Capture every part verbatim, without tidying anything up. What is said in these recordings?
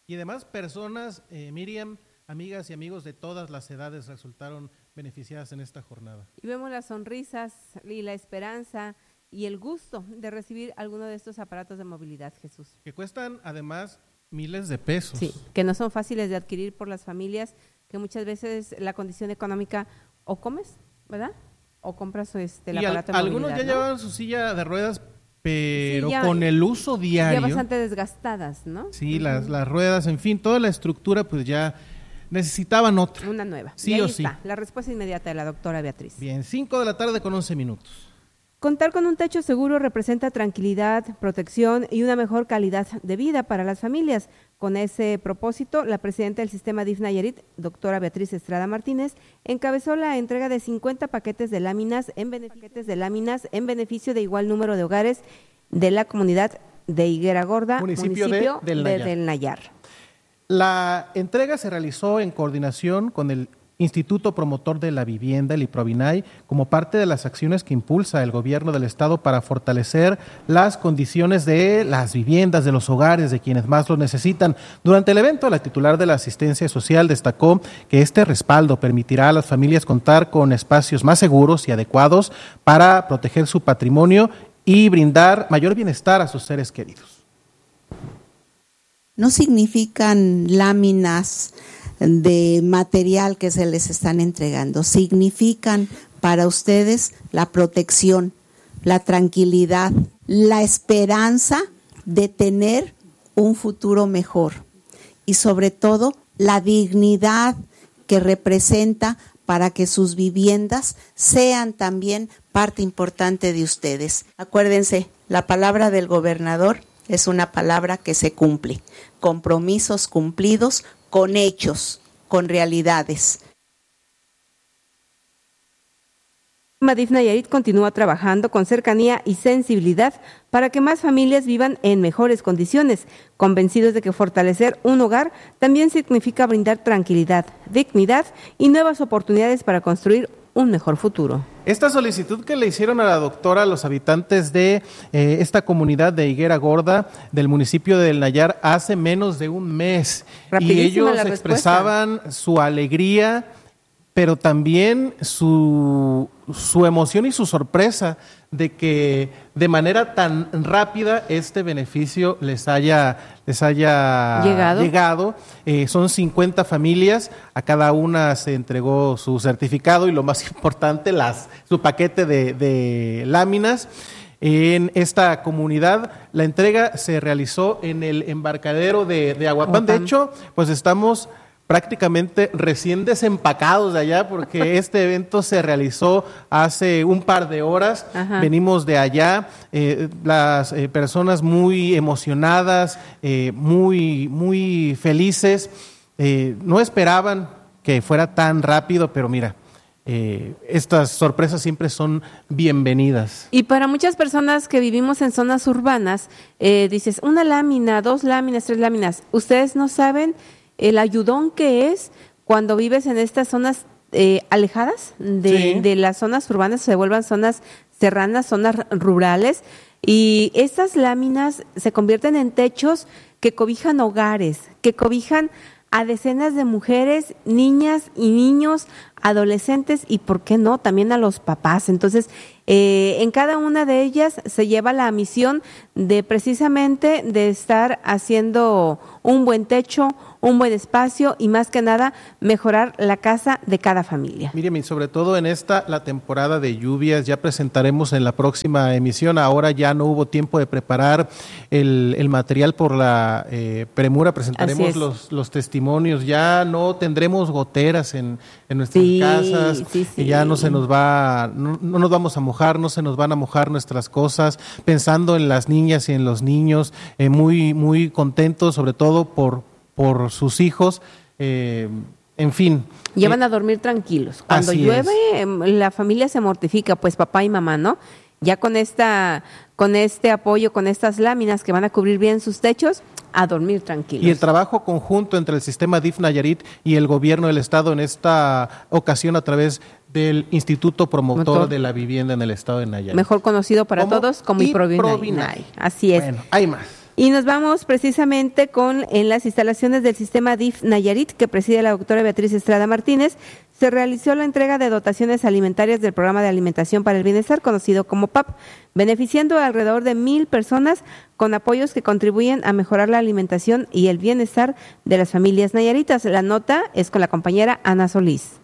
Y además personas, eh, Miriam, amigas y amigos de todas las edades resultaron beneficiadas en esta jornada. Y vemos las sonrisas y la esperanza y el gusto de recibir alguno de estos aparatos de movilidad, Jesús. Que cuestan además miles de pesos. Sí, que no son fáciles de adquirir por las familias, que muchas veces la condición económica o comes, ¿verdad? O compras este, el y aparato al, de movilidad. Algunos ya ¿no? llevaban su silla de ruedas, pero sí, ya, con el uso diario. Ya bastante desgastadas, ¿no? Sí, uh-huh. las, las ruedas, en fin, toda la estructura pues ya necesitaban otra. Una nueva. Sí y ahí o está, sí. la respuesta inmediata de la doctora Beatriz. Bien, cinco de la tarde con once minutos. Contar con un techo seguro representa tranquilidad, protección y una mejor calidad de vida para las familias. Con ese propósito, la presidenta del sistema D I F Nayarit, doctora Beatriz Estrada Martínez, encabezó la entrega de cincuenta paquetes de láminas en beneficio de, láminas en beneficio de igual número de hogares de la comunidad de Higuera Gorda, municipio, municipio de, del, de, Nayar. del Nayar. La entrega se realizó en coordinación con el Instituto Promotor de la Vivienda, el IPROVINAY, como parte de las acciones que impulsa el gobierno del estado para fortalecer las condiciones de las viviendas, de los hogares, de quienes más lo necesitan. Durante el evento, la titular de la asistencia social destacó que este respaldo permitirá a las familias contar con espacios más seguros y adecuados para proteger su patrimonio y brindar mayor bienestar a sus seres queridos. No significan láminas de material que se les están entregando, significan para ustedes la protección, la tranquilidad, la esperanza de tener un futuro mejor y sobre todo la dignidad que representa para que sus viviendas sean también parte importante de ustedes. Acuérdense, la palabra del gobernador es una palabra que se cumple, compromisos cumplidos con hechos, con realidades. D I F Nayarit continúa trabajando con cercanía y sensibilidad para que más familias vivan en mejores condiciones, convencidos de que fortalecer un hogar también significa brindar tranquilidad, dignidad y nuevas oportunidades para construir un mejor futuro. Esta solicitud que le hicieron a la doctora a los habitantes de eh, esta comunidad de Higuera Gorda del municipio del Nayar hace menos de un mes. Y ellos expresaban su alegría, pero también su, su emoción y su sorpresa de que de manera tan rápida este beneficio les haya, les haya llegado. llegado. Eh, son cincuenta familias, a cada una se entregó su certificado y lo más importante, las, su paquete de, de láminas. En esta comunidad, la entrega se realizó en el embarcadero de, de Aguapán. De hecho, pues estamos prácticamente recién desempacados de allá porque este evento se realizó hace un par de horas. Ajá. Venimos de allá, eh, las eh, personas muy emocionadas, eh, muy, muy felices, eh, no esperaban que fuera tan rápido, pero mira, Eh, estas sorpresas siempre son bienvenidas. Y para muchas personas que vivimos en zonas urbanas, eh, dices, una lámina, dos láminas, tres láminas, ustedes no saben el ayudón que es cuando vives en estas zonas eh, alejadas de, sí. de las zonas urbanas, se vuelvan zonas serranas, zonas rurales, y estas láminas se convierten en techos que cobijan hogares, que cobijan a decenas de mujeres, niñas y niños, adolescentes y, ¿por qué no?, también a los papás. Entonces, eh, en cada una de ellas se lleva la misión de precisamente de estar haciendo un buen techo, un buen espacio y más que nada mejorar la casa de cada familia. Miriam, y sobre todo en esta, la temporada de lluvias, ya presentaremos en la próxima emisión, ahora ya no hubo tiempo de preparar el, el material por la eh, premura, presentaremos los, los testimonios, ya no tendremos goteras en, en nuestras sí, casas, sí, sí. Y ya no se nos va, no, no nos vamos a mojar, no se nos van a mojar nuestras cosas, pensando en las niñas y en los niños, eh, muy, muy contentos, sobre todo por por sus hijos, eh, en fin. Llevan eh, a dormir tranquilos. Cuando llueve, es. la familia se mortifica, pues papá y mamá, ¿no? Ya con esta, con este apoyo, con estas láminas que van a cubrir bien sus techos, a dormir tranquilos. Y el trabajo conjunto entre el sistema D I F Nayarit y el gobierno del estado en esta ocasión a través del Instituto Promotor Motor. de la Vivienda en el estado de Nayarit. Mejor conocido para como todos como IPROVINAY. Así es. Bueno, hay más. Y nos vamos precisamente con en las instalaciones del sistema D I F Nayarit, que preside la doctora Beatriz Estrada Martínez. Se realizó la entrega de dotaciones alimentarias del Programa de Alimentación para el Bienestar, conocido como P A P, beneficiando a alrededor de mil personas con apoyos que contribuyen a mejorar la alimentación y el bienestar de las familias nayaritas. La nota es con la compañera Ana Solís.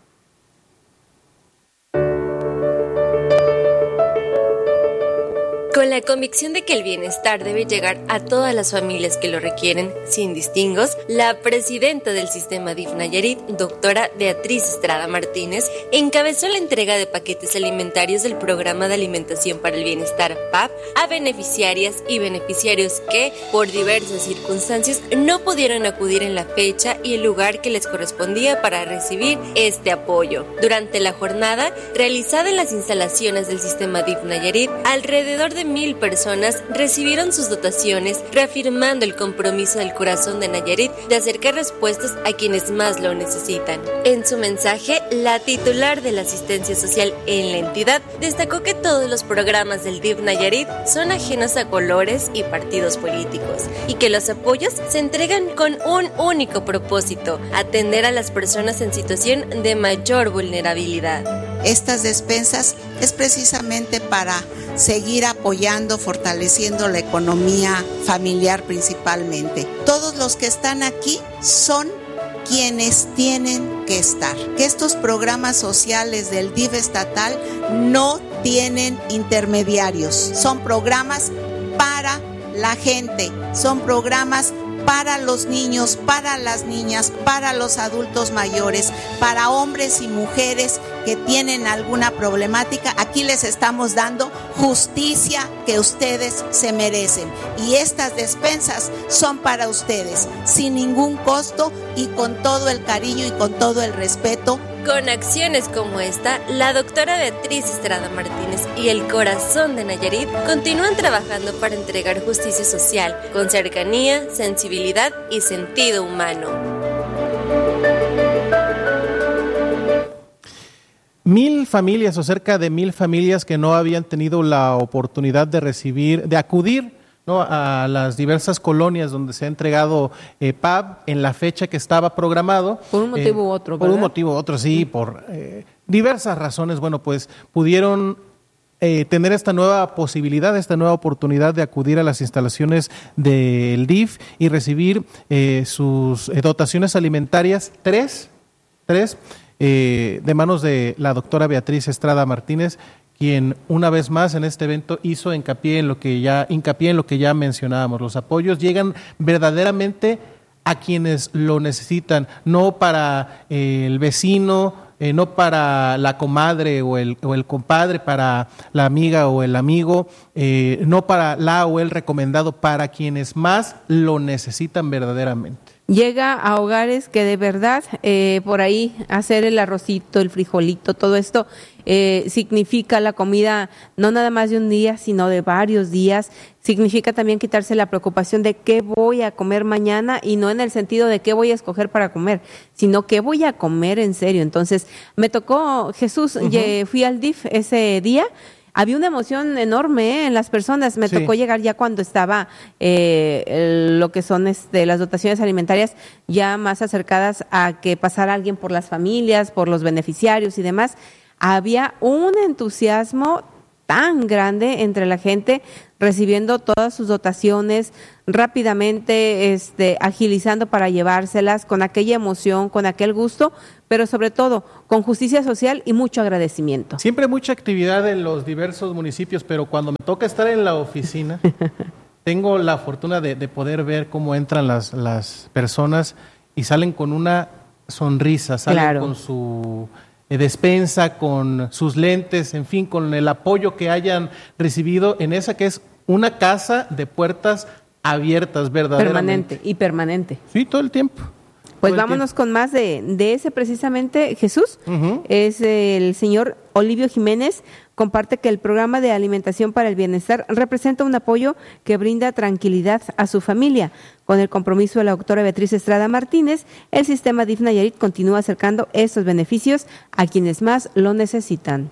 Con la convicción de que el bienestar debe llegar a todas las familias que lo requieren, sin distingos, la presidenta del sistema D I F Nayarit, doctora Beatriz Estrada Martínez, encabezó la entrega de paquetes alimentarios del Programa de Alimentación para el Bienestar P A P a beneficiarias y beneficiarios que, por diversas circunstancias, no pudieron acudir en la fecha y el lugar que les correspondía para recibir este apoyo. Durante la jornada, realizada en las instalaciones del sistema D I F Nayarit, alrededor de mil personas recibieron sus dotaciones, reafirmando el compromiso del corazón de Nayarit de acercar respuestas a quienes más lo necesitan. En su mensaje, la titular de la asistencia social en la entidad destacó que todos los programas del D I F Nayarit son ajenos a colores y partidos políticos y que los apoyos se entregan con un único propósito: atender a las personas en situación de mayor vulnerabilidad. Estas despensas es precisamente para seguir apoyando, fortaleciendo la economía familiar principalmente. Todos los que están aquí son quienes tienen que estar. Que estos programas sociales del D I F estatal no tienen intermediarios. Son programas para la gente, son programas para los niños, para las niñas, para los adultos mayores, para hombres y mujeres que tienen alguna problemática. Aquí les estamos dando justicia que ustedes se merecen. Y estas despensas son para ustedes, sin ningún costo y con todo el cariño y con todo el respeto. Con acciones como esta, la doctora Beatriz Estrada Martínez y el corazón de Nayarit continúan trabajando para entregar justicia social con cercanía, sensibilidad y sentido humano. Mil familias o cerca de mil familias que no habían tenido la oportunidad de recibir, de acudir, ¿no?, a las diversas colonias donde se ha entregado eh, P A P en la fecha que estaba programado. Por un motivo eh, u otro, Por ¿verdad? un motivo u otro, sí, por eh, diversas razones. Bueno, pues pudieron eh, tener esta nueva posibilidad, esta nueva oportunidad de acudir a las instalaciones del D I F y recibir eh, sus eh, dotaciones alimentarias, tres, tres, eh, de manos de la doctora Beatriz Estrada Martínez, quien una vez más en este evento hizo hincapié en lo que ya hincapié en lo que ya mencionábamos. Los apoyos llegan verdaderamente a quienes lo necesitan, no para eh, el vecino, eh, no para la comadre o el, o el compadre, para la amiga o el amigo, eh, no para la o el recomendado, para quienes más lo necesitan verdaderamente. Llega a hogares que de verdad, eh, por ahí hacer el arrocito, el frijolito, todo esto eh, significa la comida no nada más de un día, sino de varios días. Significa también quitarse la preocupación de qué voy a comer mañana, y no en el sentido de qué voy a escoger para comer, sino qué voy a comer en serio. Entonces, me tocó, Jesús, uh-huh. ye, fui al D I F ese día. Había una emoción enorme ¿eh? en las personas. Me sí. tocó llegar ya cuando estaba eh, el, lo que son este, las dotaciones alimentarias ya más acercadas a que pasara alguien por las familias, por los beneficiarios y demás. Había un entusiasmo tan grande entre la gente recibiendo todas sus dotaciones rápidamente, este, agilizando para llevárselas con aquella emoción, con aquel gusto, pero sobre todo con justicia social y mucho agradecimiento. Siempre mucha actividad en los diversos municipios, pero cuando me toca estar en la oficina, tengo la fortuna de, de poder ver cómo entran las, las personas y salen con una sonrisa, salen claro. con su despensa, con sus lentes, en fin, con el apoyo que hayan recibido en esa que es una casa de puertas abiertas, verdaderamente. Permanente y permanente. Sí, todo el tiempo. Pues vámonos con más de, de ese precisamente, Jesús. Uh-huh. Es el señor Olivio Jiménez, comparte que el programa de alimentación para el bienestar representa un apoyo que brinda tranquilidad a su familia. Con el compromiso de la doctora Beatriz Estrada Martínez, el sistema D I F Nayarit continúa acercando estos beneficios a quienes más lo necesitan.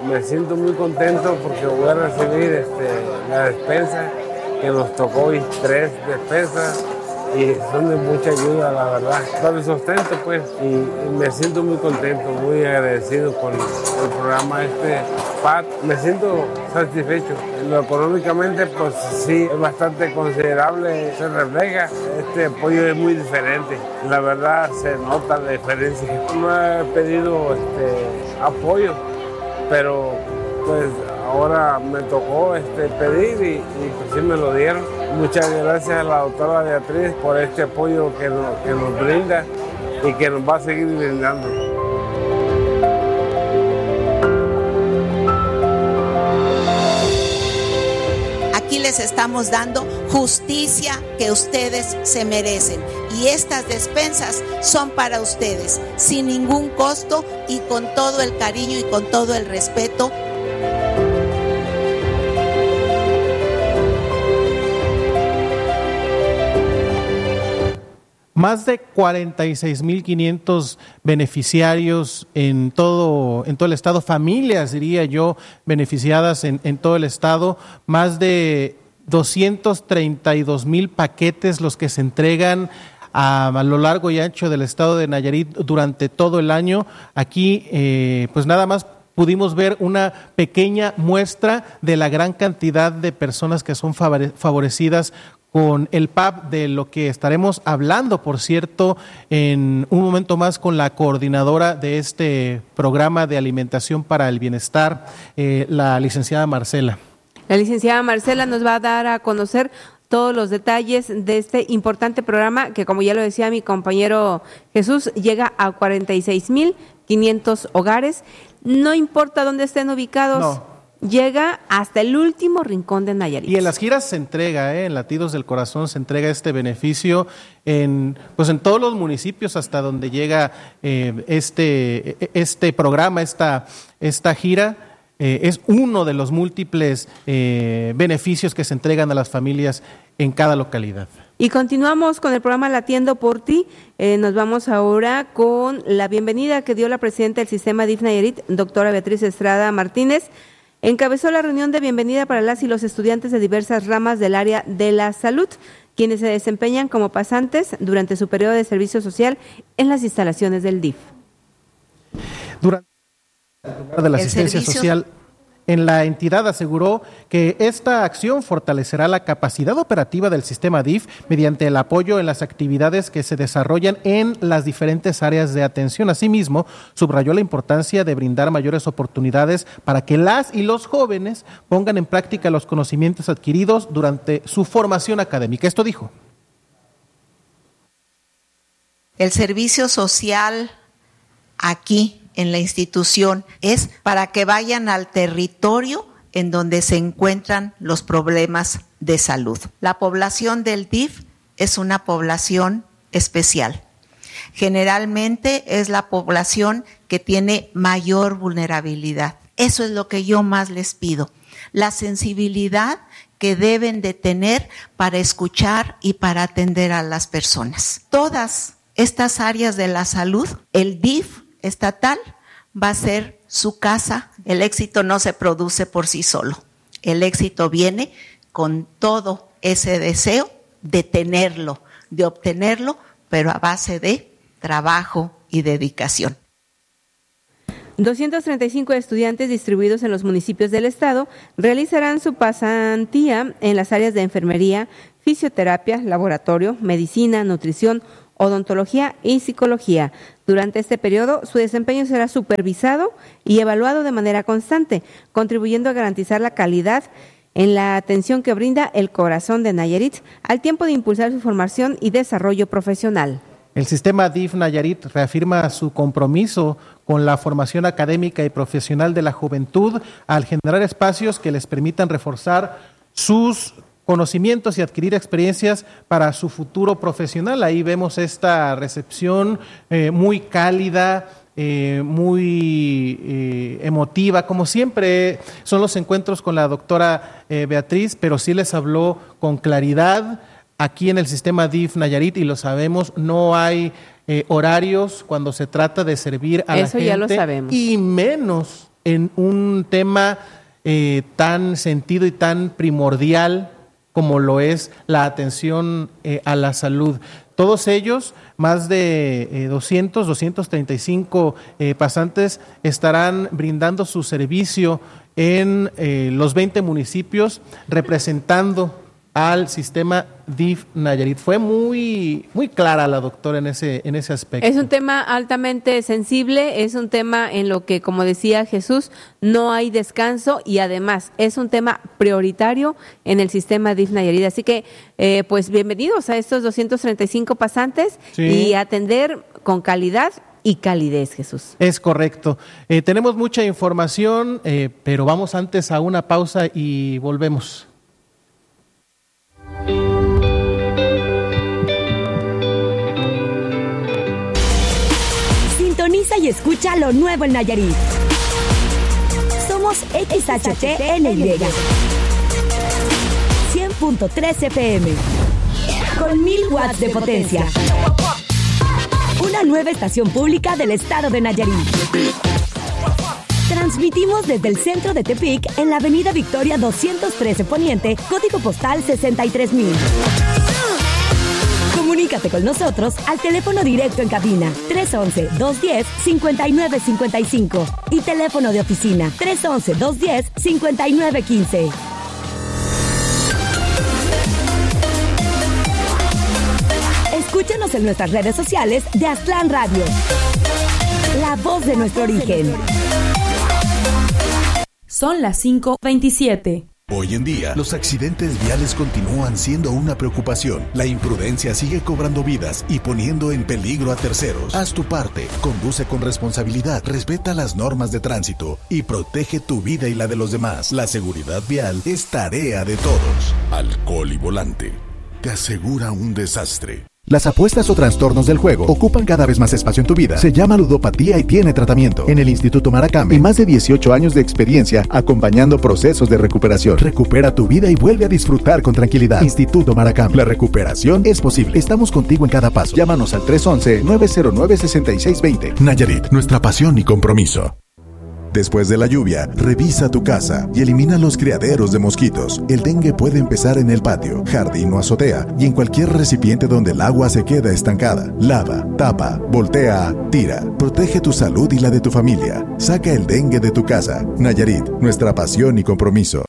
me siento muy contento porque voy a recibir este, la despensa que nos tocó hoy, tres despensas, y son de mucha ayuda, la verdad, para el sustento, pues, y, y me siento muy contento, muy agradecido con el programa este P A T. Me siento satisfecho. Lo económicamente, pues sí, es bastante considerable, se refleja. Este apoyo es muy diferente, la verdad se nota la diferencia. No he pedido este, apoyo, pero pues ahora me tocó este, pedir y, y pues sí me lo dieron. Muchas gracias a la doctora Beatriz por este apoyo que nos, que nos brinda y que nos va a seguir brindando. Aquí les estamos dando justicia que ustedes se merecen y estas despensas son para ustedes sin ningún costo y con todo el cariño y con todo el respeto. Más de cuarenta y seis mil quinientos beneficiarios en todo, en todo el estado, familias, diría yo, beneficiadas en, en todo el estado, más de doscientos treinta y dos mil paquetes los que se entregan a, a lo largo y ancho del estado de Nayarit durante todo el año. Aquí, eh, pues nada más pudimos ver una pequeña muestra de la gran cantidad de personas que son favorecidas con el P A P, de lo que estaremos hablando, por cierto, en un momento más con la coordinadora de este programa de alimentación para el bienestar, eh, la licenciada Marcela. La licenciada Marcela nos va a dar a conocer todos los detalles de este importante programa que, como ya lo decía mi compañero Jesús, llega a cuarenta y seis mil quinientos hogares. No importa dónde estén ubicados. No. Llega hasta el último rincón de Nayarit. Y en las giras se entrega, ¿eh? En Latidos del Corazón se entrega este beneficio en, pues en todos los municipios hasta donde llega eh, este, este programa, esta, esta gira. Eh, es uno de los múltiples eh, beneficios que se entregan a las familias en cada localidad. Y continuamos con el programa Latiendo por Ti. Eh, nos vamos ahora con la bienvenida que dio la presidenta del sistema D I F Nayarit, doctora Beatriz Estrada Martínez. Encabezó la reunión de bienvenida para las y los estudiantes de diversas ramas del área de la salud, quienes se desempeñan como pasantes durante su periodo de servicio social en las instalaciones del D I F. Durante el de la asistencia social en la entidad aseguró que esta acción fortalecerá la capacidad operativa del sistema D I F mediante el apoyo en las actividades que se desarrollan en las diferentes áreas de atención. Asimismo, subrayó la importancia de brindar mayores oportunidades para que las y los jóvenes pongan en práctica los conocimientos adquiridos durante su formación académica. Esto dijo. El servicio social aquí en la institución es para que vayan al territorio en donde se encuentran los problemas de salud. La población del D I F es una población especial. Generalmente es la población que tiene mayor vulnerabilidad. Eso es lo que yo más les pido, la sensibilidad que deben de tener para escuchar y para atender a las personas. Todas estas áreas de la salud, el D I F estatal va a ser su casa. El éxito no se produce por sí solo. El éxito viene con todo ese deseo de tenerlo, de obtenerlo, pero a base de trabajo y dedicación. doscientos treinta y cinco estudiantes distribuidos en los municipios del estado realizarán su pasantía en las áreas de enfermería, fisioterapia, laboratorio, medicina, nutrición, odontología y psicología. Durante este periodo, su desempeño será supervisado y evaluado de manera constante, contribuyendo a garantizar la calidad en la atención que brinda el corazón de Nayarit, al tiempo de impulsar su formación y desarrollo profesional. El sistema D I F Nayarit reafirma su compromiso con la formación académica y profesional de la juventud al generar espacios que les permitan reforzar sus conocimientos y adquirir experiencias para su futuro profesional. Ahí vemos esta recepción eh, muy cálida, eh, muy eh, emotiva, como siempre son los encuentros con la doctora eh, Beatriz, pero sí les habló con claridad. Aquí en el sistema D I F Nayarit, y lo sabemos, no hay eh, horarios cuando se trata de servir a Eso la gente. Ya lo sabemos. Y menos en un tema eh, tan sentido y tan primordial como lo es la atención eh, a la salud. Todos ellos, más de eh, doscientos, doscientos treinta y cinco eh, pasantes, estarán brindando su servicio en eh, los veinte municipios, representando al sistema D I F Nayarit. Fue muy, muy clara la doctora en ese, en ese aspecto. Es un tema altamente sensible, es un tema en lo que, como decía Jesús, no hay descanso y además es un tema prioritario en el sistema D I F Nayarit. Así que, eh, pues bienvenidos a estos doscientos treinta y cinco pasantes sí. y atender con calidad y calidez, Jesús. Es correcto. Eh, tenemos mucha información, eh, pero vamos antes a una pausa y volvemos. Sintoniza y escucha lo nuevo en Nayarit. Somos X H T N Y cien punto tres F M con mil watts de potencia. Una nueva estación pública del estado de Nayarit. Transmitimos desde el centro de Tepic en la avenida Victoria doscientos trece Poniente, código postal sesenta y tres mil. Comunícate con nosotros al teléfono directo en cabina tres once, dos diez, cincuenta y nueve cincuenta y cinco y teléfono de oficina tres once, dos diez, cincuenta y nueve quince. Escúchanos en nuestras redes sociales de Aztlán Radio, la voz de nuestro origen. Son las cinco veintisiete. Hoy en día, los accidentes viales continúan siendo una preocupación. La imprudencia sigue cobrando vidas y poniendo en peligro a terceros. Haz tu parte, conduce con responsabilidad, respeta las normas de tránsito y protege tu vida y la de los demás. La seguridad vial es tarea de todos. Alcohol y volante te asegura un desastre. Las apuestas o trastornos del juego ocupan cada vez más espacio en tu vida. Se llama ludopatía y tiene tratamiento. En el Instituto Maracame, más de dieciocho años de experiencia acompañando procesos de recuperación. Recupera tu vida y vuelve a disfrutar con tranquilidad. Instituto Maracame. La recuperación es posible. Estamos contigo en cada paso. Llámanos al tres once, nueve cero nueve, seis seis dos cero. Nayarit, nuestra pasión y compromiso. Después de la lluvia, revisa tu casa y elimina los criaderos de mosquitos. El dengue puede empezar en el patio, jardín o azotea y en cualquier recipiente donde el agua se queda estancada. Lava, tapa, voltea, tira. Protege tu salud y la de tu familia. Saca el dengue de tu casa. Nayarit, nuestra pasión y compromiso.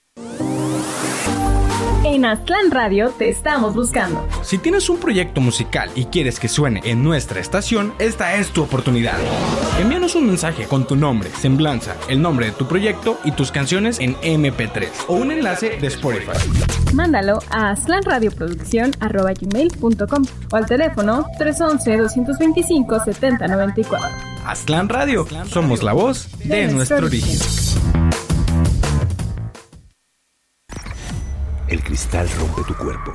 En Aztlán Radio te estamos buscando. Si tienes un proyecto musical y quieres que suene en nuestra estación, esta es tu oportunidad. Envíanos un mensaje con tu nombre, semblanza, el nombre de tu proyecto y tus canciones en eme pe tres o un enlace de Spotify. Mándalo a aztlanradioproducción arroba gmail punto com o al teléfono tres once, doscientos veinticinco, setenta noventa y cuatro. Aztlán Radio, somos la voz de, de nuestro origen. El cristal rompe tu cuerpo,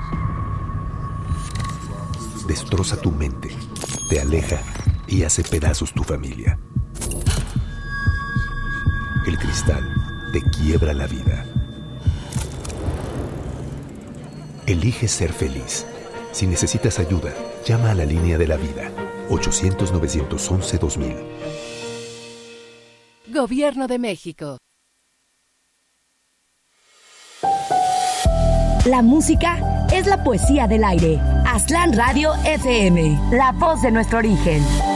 destroza tu mente, te aleja y hace pedazos tu familia. El cristal te quiebra la vida. Elige ser feliz. Si necesitas ayuda, llama a la línea de la vida, ochocientos, novecientos once, dos mil. Gobierno de México. La música es la poesía del aire. Aztlán Radio F M, la voz de nuestro origen.